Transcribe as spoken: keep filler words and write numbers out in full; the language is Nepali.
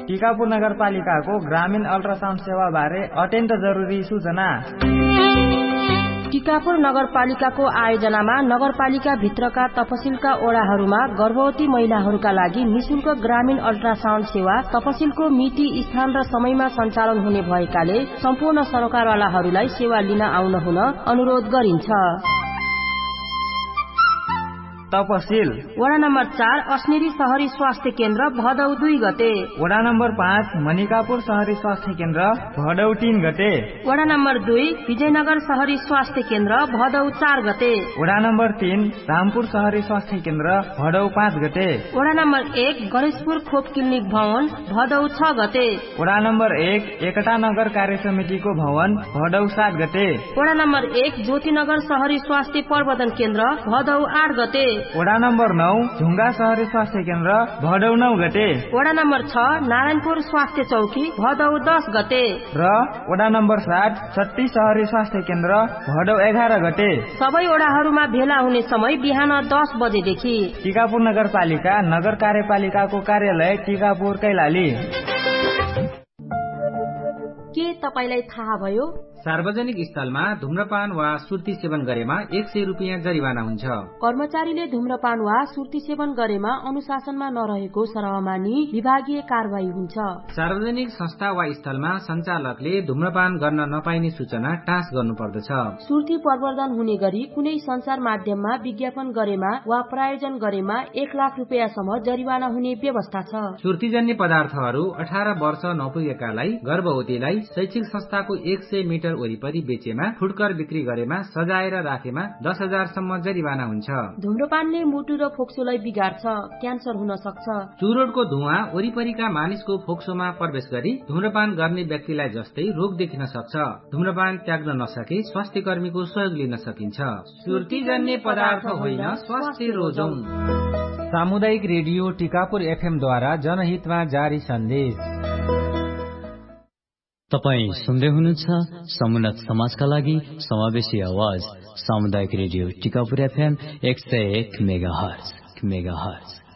टिकापुर नगरपालिकाको ग्रामीण अल्ट्रासाउन्ड सेवा बारे अत्यन्त जरुरी सूचना। टिकापुर नगरपालिकाको आयोजनामा नगरपालिका भित्रका तपसिलका ओडाहरूमा गर्भवती महिलाहरूका लागि निशुल्क ग्रामीण अल्ट्रासाउन्ड सेवा तपसिलको मिति, स्थान र समयमा सञ्चालन हुने भएकाले सम्पूर्ण सरकारवालाहरूलाई सेवा लिन आउन हुन अनुरोध गरिन्छ। तपसिल वडा नम्बर चार अस्नेरी शहरी स्वास्थ्य केन्द्र भदौ दुई गते। वडा नम्बर पाँच मनिकापुर शहरी स्वास्थ्य केन्द्र भदौ तीन गते। वडा नम्बर दुई विजयनगर शहरी स्वास्थ्य केन्द्र भदौ चार गते। वडा नम्बर तीन रामपुर शहरी स्वास्थ्य केन्द्र भदौ पाँच गते। वडा नम्बर एक गणेशपुर खोप क्लिनिक भवन भदौ छ गते। वडा नम्बर एक एकता नगर कार्य समितिको भवन भदौ सात गते। वडा नम्बर एक ज्योतिनगर शहरी स्वास्थ्य प्रबन्धन केन्द्र भदौ आठ गते। वडा नम्बर नौ झुङ्गा शहरी स्वास्थ्य केन्द्र भदौ नौ गते। वडा नम्बर छ नारायणपुर स्वास्थ्य चौकी भदौ दस गते र वडा नम्बर सात छत्ती शहरी स्वास्थ्य केन्द्र भदौ एघार गते। सबै वडाहरूमा भेला हुने समय बिहान दस बजेदेखि। टिकापुर नगरपालिका नगर कार्यपालिकाको कार्यालय टिकापुर कैलाली। के तपाईलाई थाहा भयो? सार्वजनिक स्थलमा धूम्रपान वा सुर्ती सेवन गरेमा एक सय रुपियाँ जरिवाना हुन्छ। कर्मचारीले धूम्रपान वा सुर्ती सेवन गरेमा अनुशासनमा नरहेको सरहमा नि विभागीय कारवाही हुन्छ। सार्वजनिक संस्था वा स्थलमा सञ्चालकले धूम्रपान गर्न नपाइने सूचना टाँस गर्नुपर्दछ। सुर्ती प्रवर्धन हुने गरी कुनै संचार माध्यममा विज्ञापन गरेमा वा प्रायोजन गरेमा एक लाख रुपियाँसम्म जरिवाना हुने व्यवस्था छ। सुर्तीजन्य पदार्थहरू अठार वर्ष नपुगेकालाई, गर्भवतीलाई शैक्षिक संस्थाको एक सय मिटर वरिपरि बेचेमा, फुटकर बिक्री गरेमा, सजाएर राखेमा दस हजारसम्म जरिवाना हुन्छ। धूम्रपानले मुटु र फोक्सोलाई बिगार्छ, क्यान्सर हुन सक्छ। चुरोटको धुवा वरिपरिका मानिसको फोक्सोमा प्रवेश गरी धूम्रपान गर्ने व्यक्तिलाई जस्तै रोग देखिन सक्छ। धूम्रपान त्याग्न नसके स्वास्थ्य कर्मीको सहयोग लिन सकिन्छ। सुर्तीजन्य पदार्थ होइन, स्वास्थ्य रोजौं। सामुदायिक रेडियो टिकापुर एफएम द्वारा जनहितमा जारी सन्देश। तपाईँ सुन्दै हुनुहुन्छ समुन्नत समाजका लागि समावेशी आवाज सामुदायिक रेडियो टिकापुर एफएम एक सय एक मेगा हर्ज मेगा हर्ज।